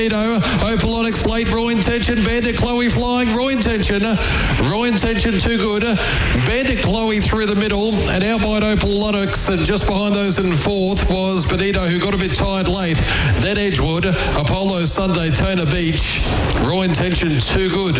Opal Onyx Plate, Raw Intention, Bandit Chloe flying, Raw Intention too good. Bandit Chloe through the middle, and out wide Opal Onyx, and just behind those in fourth was Benito, who got a bit tired late. Then Edgewood, Apollo Sunday, Tona Beach, Raw Intention too good.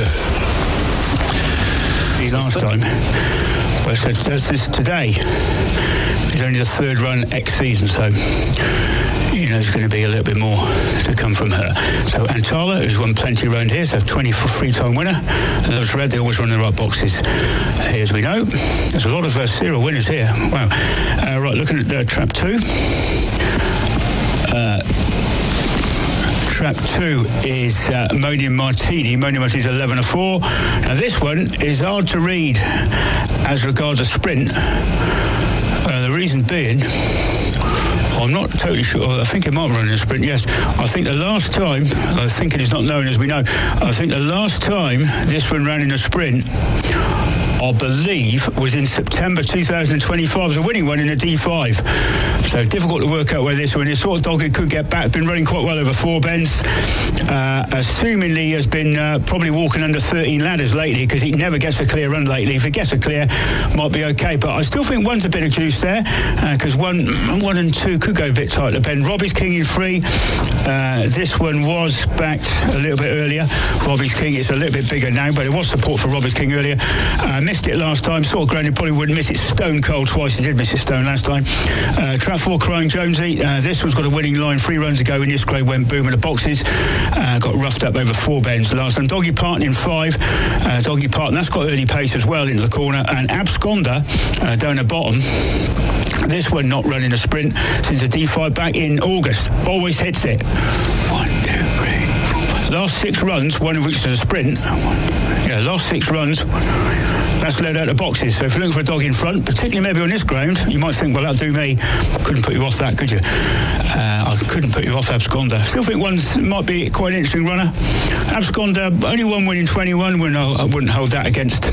Last time. Well, so does this today. It's only the third run X season, so there's going to be a little bit more to come from her. So Antala, who's won plenty around here, so 23-time winner. And those red, they always run the right boxes. Here, as we know, there's a lot of serial winners here. Wow. Right, looking at trap 2. Trap 2 is Ammonium Martini. Ammonium Martini's 11-4. Now this one is hard to read as regards a sprint. The reason being, I'm not totally sure. I think it might run in a sprint, yes. I think the last time, I think it is not known as we know, I think the last time this one ran in a sprint, I believe, was in September 2025. It was a winning one in a D5. So difficult to work out where this one is. Sort of dog it could get back. Been running quite well over 4 bends. Assumingly has been probably walking under 13 ladders lately, because he never gets a clear run lately. If it gets a clear, might be okay. But I still think one's a bit of juice there, because one and 2 could go a bit tight to bend. Robbie's King in 3. This one was backed a little bit earlier. Robbie's King is a little bit bigger now, but it was support for Robbie's King earlier. Missed it last time. Sort of grounded, probably wouldn't miss it stone cold twice. He did miss it stone last time. Trap 4, Crying Jonesy. This one's got a winning line 3 runs ago in this grade, went boom in the boxes. Got roughed up over 4 bends last time. Doggy Parton in 5. Doggy Parton, that's got early pace as well into the corner. And Absconder down the bottom. This one not running a sprint since a D5 back in August. Always hits it. 1, 2, 3. Last 6 runs, one of which is a sprint. Last 6 runs. That's led out of boxes. So if you're looking for a dog in front, particularly maybe on this ground, you might think, well, that'll do me. Couldn't put you off that, could you? I couldn't put you off Absconder. Still think one might be quite an interesting runner. Absconder, only one win in 21, when I wouldn't hold that against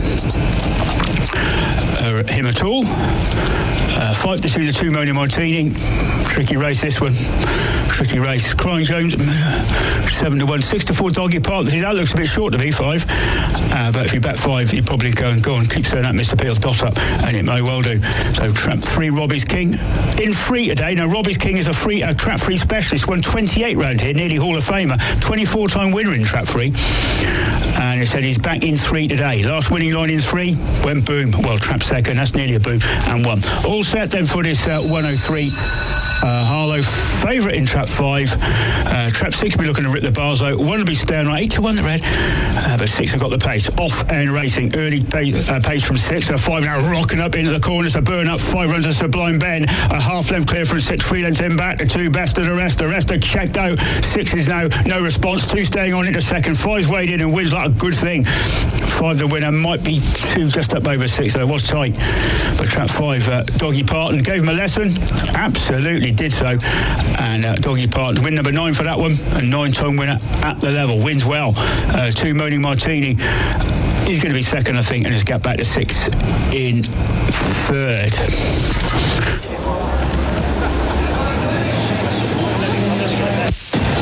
him at all. 5 to 2, the 2 Ammonium Martini. Tricky race, this one. Tricky race. Crying Jones, 7 to 1. 6 to 4, Doggy Parton. That looks a bit short to be 5. But if you bet 5, you probably go on, keep saying that Mr. Peel's dot up, and it may well do. So trap 3, Robbie's King in 3 today. Now Robbie's King is a trap 3 specialist. Won 28 round here, nearly Hall of Famer. 24-time winner in trap 3. And he said he's back in 3 today. Last winning line in 3, went boom. Well, trap second, that's nearly a boom, and 1. All set then for this 103. Harlow, favourite in trap 5. Trap 6 will be looking to rip the bars out. 1 will be staying right. 8 to 1 the red. But 6 have got the pace. Off and racing. Early pace from 6. 5 now rocking up into the corners. A burn up. 5 runs a Sublime Ben. A half length clear from 6. 3 lengths in back. The 2 best of the rest. The rest are checked out. 6 is now no response. 2 staying on into second. 5's weighed in and wins like a good thing. 5 the winner. Might be 2 just up over 6. So it was tight. But trap 5, Doggy Parton gave him a lesson. Absolutely did so. And Doggy Parton, win number 9 for that one. A 9-time winner at the level. Wins well. 2 Ammonium Martini. He's going to be second, I think, and has got back to 6 in third.